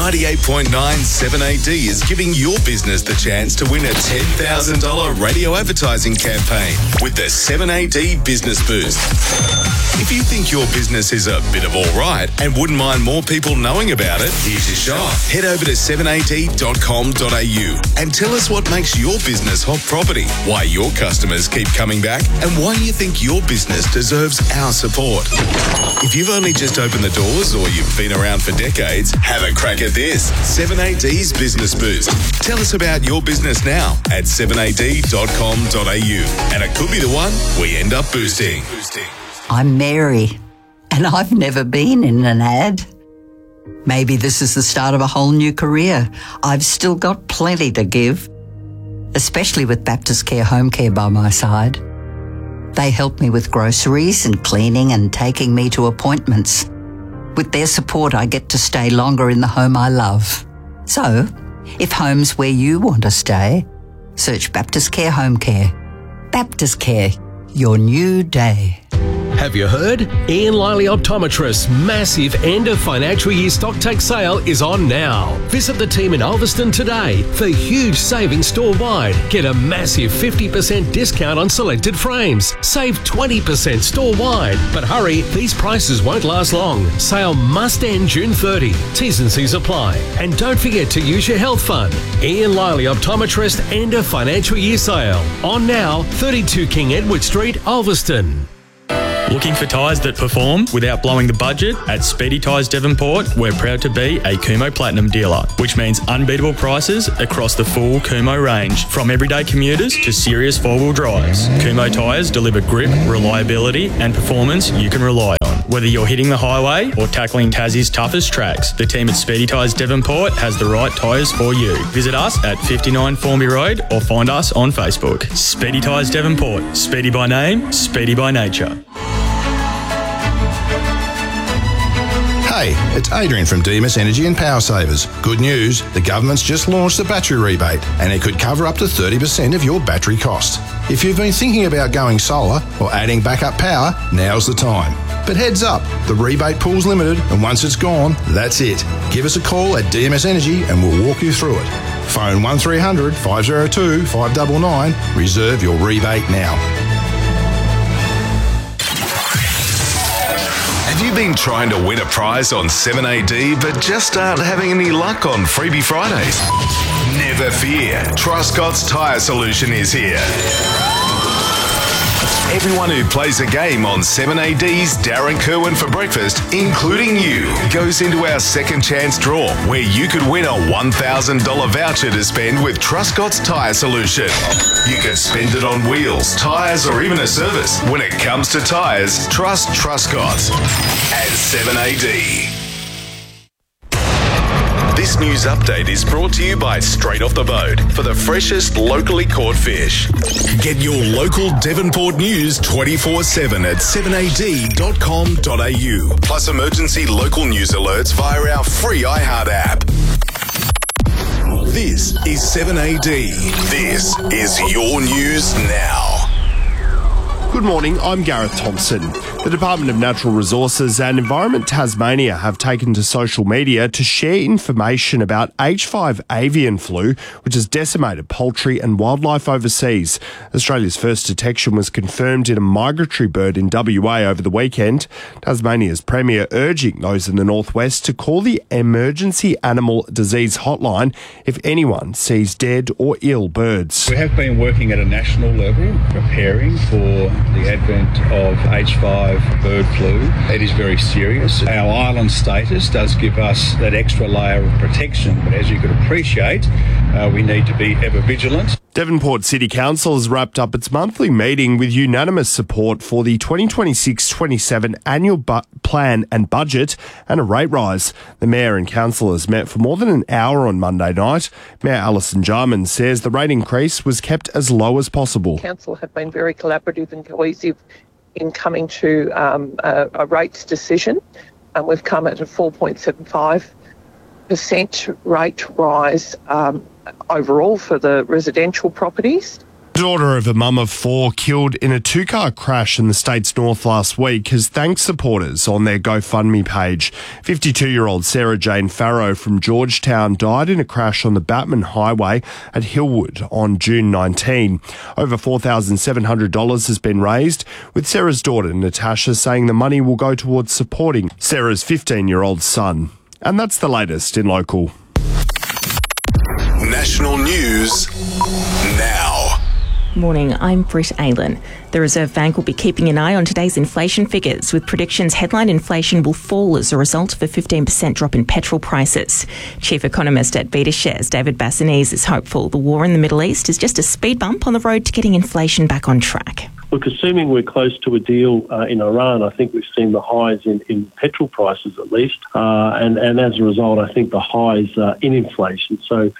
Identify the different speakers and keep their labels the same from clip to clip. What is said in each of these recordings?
Speaker 1: 98.9 7AD is giving your business the chance to win a $10,000 radio advertising campaign with the 7AD Business Boost. If you think your business is a bit of all right and wouldn't mind more people knowing about it, here's your shot. Head over to 7ad.com.au and tell us what makes your business hot property, why your customers keep coming back, and why you think your business deserves our support. If you've only just opened the doors or you've been around for decades, have a crack at this. 7AD's Business Boost. Tell us about your business now at 7ad.com.au, and it could be the one we end up boosting.
Speaker 2: I'm Mary, and I've never been in an ad. Maybe this is the start of a whole new career. I've still got plenty to give, especially with Baptist Care Home Care by my side. They help me with groceries and cleaning and taking me to appointments. With their support, I get to stay longer in the home I love. So, if home's where you want to stay, search Baptist Care Home Care. Baptist Care, your new day.
Speaker 3: Have you heard? Ian Liley Optometrist's massive end of financial year stock take sale is on now. Visit the team in Ulverston today for huge savings store-wide. Get a massive 50% discount on selected frames. Save 20% store-wide. But hurry, these prices won't last long. Sale must end June 30. T's and C's apply. And don't forget to use your health fund. Ian Liley Optometrist end of financial year sale. On now, 32 King Edward Street, Ulverston.
Speaker 4: Looking for tyres that perform without blowing the budget? At Speedy Tyres Devonport, we're proud to be a Kumho Platinum dealer, which means unbeatable prices across the full Kumho range, from everyday commuters to serious four-wheel drives. Kumho tyres deliver grip, reliability and performance you can rely on. Whether you're hitting the highway or tackling Tassie's toughest tracks, the team at Speedy Tyres Devonport has the right tyres for you. Visit us at 59 Formby Road or find us on Facebook. Speedy Tyres Devonport. Speedy by name, speedy by nature.
Speaker 5: Hey, it's Adrian from Demus Energy and Power Savers. Good news, the government's just launched the battery rebate and it could cover up to 30% of your battery cost. If you've been thinking about going solar or adding backup power, now's the time. But heads up, the rebate pool's limited and once it's gone, that's it. Give us a call at DMS Energy and we'll walk you through it. Phone 1300 502 599. Reserve your rebate now.
Speaker 1: Have you been trying to win a prize on 7AD but just aren't having any luck on Freebie Fridays? Never fear, Truscott's Tyre Solution is here. Everyone who plays a game on 7AD's Darren Kerwin for breakfast, including you, goes into our second chance draw where you could win a $1,000 voucher to spend with Truscott's Tyre Solution. You can spend it on wheels, tyres or even a service. When it comes to tyres, trust Truscott's at 7AD. This news update is brought to you by Straight Off the Boat for the freshest locally caught fish. Get your local Devonport news 24/7 at 7ad.com.au. Plus emergency local news alerts via our free iHeart app. This is 7AD. This is your news now.
Speaker 6: Good morning, I'm Gareth Thompson. The Department of Natural Resources and Environment Tasmania have taken to social media to share information about H5 avian flu, which has decimated poultry and wildlife overseas. Australia's first detection was confirmed in a migratory bird in WA over the weekend. Tasmania's Premier urging those in the northwest to call the Emergency Animal Disease Hotline if anyone sees dead or ill birds.
Speaker 7: We have been working at a national level, preparing for the advent of H5 bird flu. It is very serious. Our island status does give us that extra layer of protection, but as you could appreciate, we need to be ever vigilant.
Speaker 6: Devonport City Council has wrapped up its monthly meeting with unanimous support for the 2026-27 annual plan and budget and a rate rise. The Mayor and councillors met for more than an hour on Monday night. Mayor Alison Jarman says the rate increase was kept as low as possible.
Speaker 8: Council have been very collaborative and cohesive in coming to a rates decision. We've come at a 4.75% rate rise overall for the residential properties.
Speaker 6: Daughter of a mum of four killed in a two-car crash in the state's north last week has thanked supporters on their GoFundMe page. 52-year-old Sarah Jane Farrow from Georgetown died in a crash on the Batman Highway at Hillwood on June 19. Over $4,700 has been raised, with Sarah's daughter Natasha saying the money will go towards supporting Sarah's 15-year-old son. And that's the latest in local.
Speaker 1: National news now.
Speaker 9: Morning, I'm Britt Aylan. The Reserve Bank will be keeping an eye on today's inflation figures, with predictions headline inflation will fall as a result of a 15% drop in petrol prices. Chief economist at BetaShares, David Bassanese, is hopeful the war in the Middle East is just a speed bump on the road to getting inflation back on track.
Speaker 10: Look, assuming we're close to a deal in Iran, I think we've seen the highs in petrol prices at least, and as a result, I think the highs in inflation. So,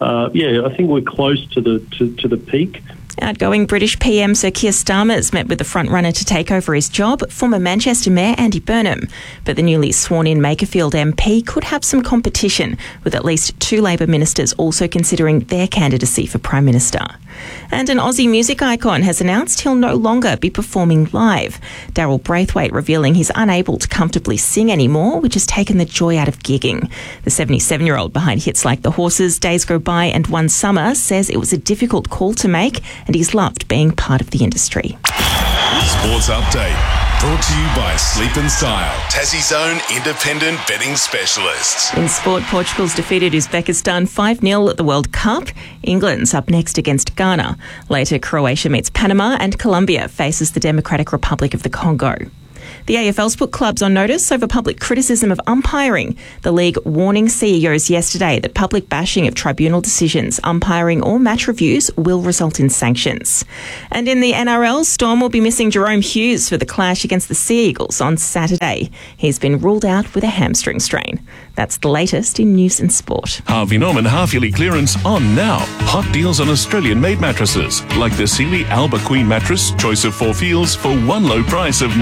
Speaker 10: I think we're close to the peak.
Speaker 9: Outgoing British PM Sir Keir Starmer's met with the front-runner to take over his job, former Manchester Mayor Andy Burnham. But the newly sworn-in Makerfield MP could have some competition, with at least two Labor ministers also considering their candidacy for Prime Minister. And an Aussie music icon has announced he'll no longer be performing live. Daryl Braithwaite revealing he's unable to comfortably sing anymore, which has taken the joy out of gigging. The 77-year-old behind hits like The Horses, Days Go By and One Summer says it was a difficult call to make, and he's loved being part of the industry.
Speaker 1: Sports Update. Brought to you by Sleep and Style, Tassie's own independent betting specialists.
Speaker 9: In sport, Portugal's defeated Uzbekistan 5-0 at the World Cup. England's up next against Ghana. Later, Croatia meets Panama and Colombia faces the Democratic Republic of the Congo. The AFL's put clubs on notice over public criticism of umpiring. The league warning CEOs yesterday that public bashing of tribunal decisions, umpiring or match reviews will result in sanctions. And in the NRL, Storm will be missing Jerome Hughes for the clash against the Sea Eagles on Saturday. He's been ruled out with a hamstring strain. That's the latest in news and sport.
Speaker 11: Harvey Norman half-yearly clearance on now. Hot deals on Australian-made mattresses, like the Sealy Alba Queen mattress, choice of 4 feels for one low price of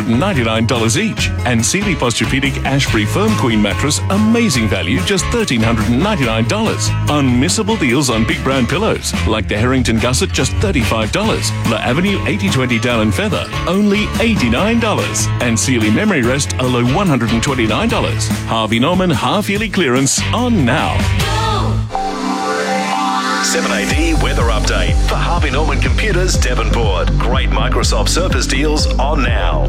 Speaker 11: $999 each. And Sealy Posturepedic Ashbury Firm Queen mattress, amazing value, just $1,399. Unmissable deals on big brand pillows, like the Harrington Gusset, just $35. La Avenue 8020 Down and Feather, only $89. And Sealy Memory Rest, a low $129. Harvey Norman half-yearly clearance on now.
Speaker 1: 7AD Weather Update for Harvey Norman Computers, Devonport. Great Microsoft Surface deals on now.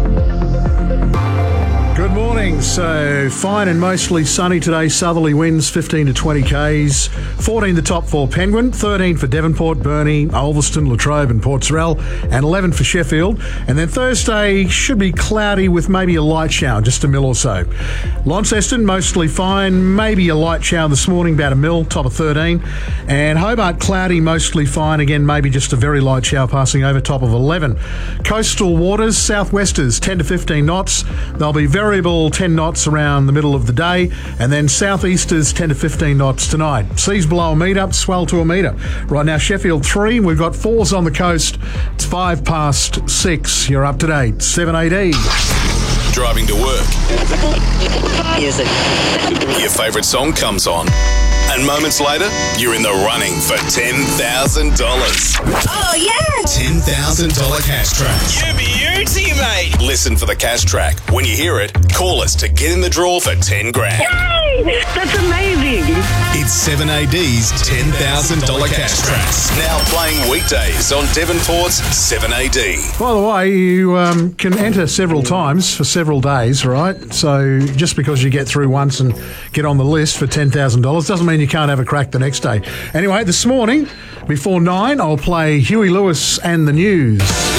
Speaker 12: Good morning. So fine and mostly sunny today. Southerly winds 15 to 20 k's. 14 the top for Penguin, 13 for Devonport, Burnie, Ulverston, Latrobe and Port Sorell, and 11 for Sheffield. And then Thursday should be cloudy with maybe a light shower, just a mil or so. Launceston mostly fine, maybe a light shower this morning, about a mil, top of 13. And Hobart cloudy, mostly fine, again maybe just a very light shower passing over, top of 11. Coastal waters, southwesters 10 to 15 knots. They'll be variable 10 knots around the middle of the day, and then southeasters 10 to 15 knots tonight. Seas below a metre, swell to a metre. Right now Sheffield 3, we've got 4s on the coast. It's 5 past 6. You're up to date. 7AD.
Speaker 1: Driving to work. Your favourite song comes on. And moments later, you're in the running for $10,000.
Speaker 13: Oh, yeah!
Speaker 1: $10,000 cash track.
Speaker 13: You beauty, mate!
Speaker 1: Listen for the cash track. When you hear it, call us to get in the draw for 10 grand.
Speaker 13: Yay! That's amazing!
Speaker 1: It's 7AD's $10,000 cash track. Now playing weekdays on Devonport's 7AD.
Speaker 12: By the way, you can enter several times for several days, right? So just because you get through once and get on the list for $10,000 doesn't mean you can't have a crack the next day. Anyway, this morning, before 9, I'll play Huey Lewis and the News.